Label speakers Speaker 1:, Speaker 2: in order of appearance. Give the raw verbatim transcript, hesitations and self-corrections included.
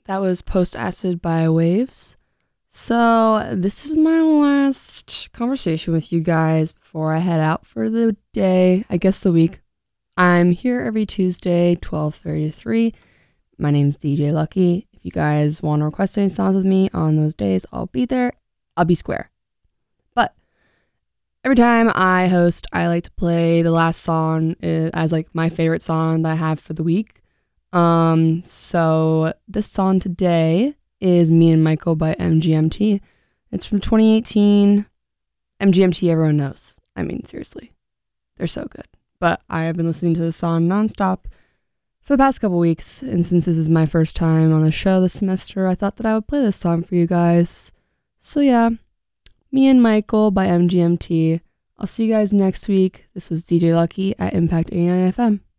Speaker 1: That was Post Acid by Waves. So, this is my last conversation with you guys before I head out for the day, I guess the week. I'm here every Tuesday, twelve thirty to three. My name's D J Lucky. If you guys want to request any songs with me on those days, I'll be there. I'll be square. But every time I host, I like to play the last song as like my favorite song that I have for the week. Um, so this song today is Me and Michael by M G M T. It's from twenty eighteen. M G M T, everyone knows. I mean, seriously, they're so good. But I have been listening to this song nonstop for the past couple weeks, and since this is my first time on the show this semester, I thought that I would play this song for you guys. So yeah, Me and Michael by M G M T. I'll see you guys next week. This was D J Lucky at Impact eighty-nine F M.